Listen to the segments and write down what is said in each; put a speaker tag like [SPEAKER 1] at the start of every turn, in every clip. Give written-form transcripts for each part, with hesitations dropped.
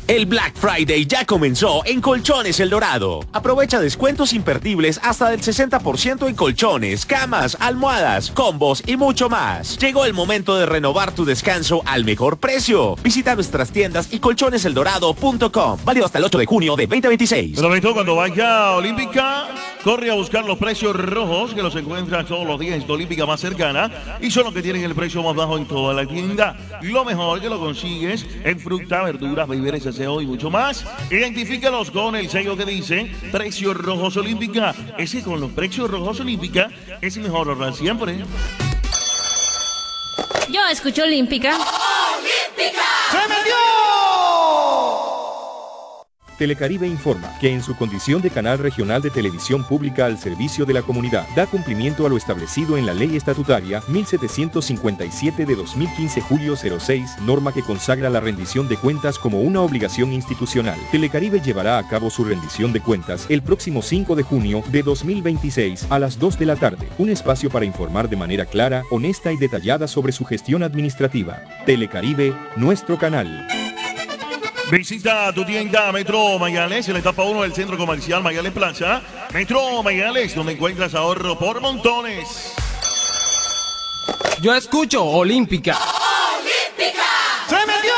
[SPEAKER 1] El Black Friday ya comenzó en Colchones El Dorado. Aprovecha descuentos imperdibles hasta del 60% en colchones, camas, almohadas, combos y mucho más. Llegó el momento de renovar tu descanso al mejor precio. Visita nuestras tiendas y colchoneseldorado.com. Válido hasta el 8 de junio de 2026.
[SPEAKER 2] Pero cuando vaya a Olímpica, corre a buscar los precios rojos que los encuentras todos los días en tu Olímpica más cercana y son los que tienen el precio más bajo en toda la tienda. Lo mejor que lo consigues en fruta, verduras, víveres, aseo y mucho más. Identifícalos con el sello que dice Precios Rojos Olímpica. Ese con los Precios Rojos Olímpica es mejor ahorrar siempre.
[SPEAKER 3] Yo escucho Olímpica.
[SPEAKER 4] ¡Olímpica!
[SPEAKER 2] ¡Se me dio!
[SPEAKER 5] Telecaribe informa que en su condición de canal regional de televisión pública al servicio de la comunidad, da cumplimiento a lo establecido en la Ley Estatutaria 1757 de 2015 julio 06, norma que consagra la rendición de cuentas como una obligación institucional. Telecaribe llevará a cabo su rendición de cuentas el próximo 5 de junio de 2026 a las 2 de la tarde, un espacio para informar de manera clara, honesta y detallada sobre su gestión administrativa. Telecaribe, nuestro canal.
[SPEAKER 2] Visita tu tienda Metro Mayales en la etapa 1 del Centro Comercial Mayales Plaza. Metro Mayales, donde encuentras ahorro por montones.
[SPEAKER 6] Yo escucho Olímpica.
[SPEAKER 4] ¡Olímpica!
[SPEAKER 2] ¡Se me dio!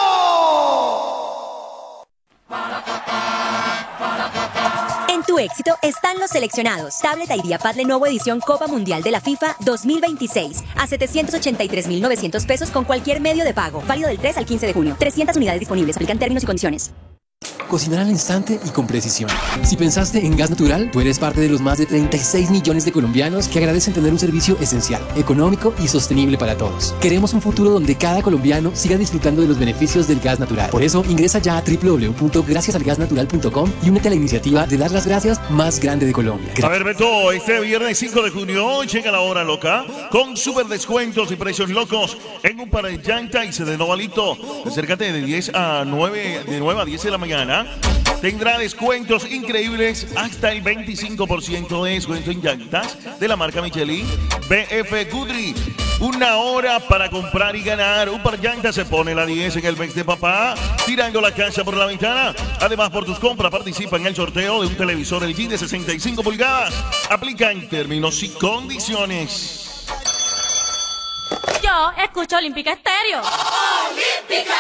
[SPEAKER 7] En tu éxito están los seleccionados. Tablet IdeaPad Lenovo edición Copa Mundial de la FIFA 2026 a 783.900 pesos con cualquier medio de pago. Válido del 3 al 15 de junio. 300 unidades disponibles. Aplican términos y condiciones.
[SPEAKER 6] Cocinar al instante y con precisión. Si pensaste en gas natural, tú eres parte de los más de 36 millones de colombianos que agradecen tener un servicio esencial, económico y sostenible para todos. Queremos un futuro donde cada colombiano siga disfrutando de los beneficios del gas natural. Por eso, ingresa ya a www.graciasalgasnatural.com y únete a la iniciativa de dar las gracias más grande de Colombia.
[SPEAKER 2] A ver, Beto, este viernes 5 de junio llega la hora loca con super descuentos y precios locos en un par de llanta y de Novalito. Acércate de 9 a 10 de la mañana. Tendrá descuentos increíbles hasta el 25% de descuento en llantas de la marca Michelin BF Goodrich. Una hora para comprar y ganar. Un par de llantas se pone la 10 en el mes de papá, tirando la casa por la ventana. Además, por tus compras participa en el sorteo de un televisor LG de 65 pulgadas. Aplica en términos y condiciones.
[SPEAKER 3] Yo escucho Olímpica Estéreo.
[SPEAKER 4] ¡Olímpica!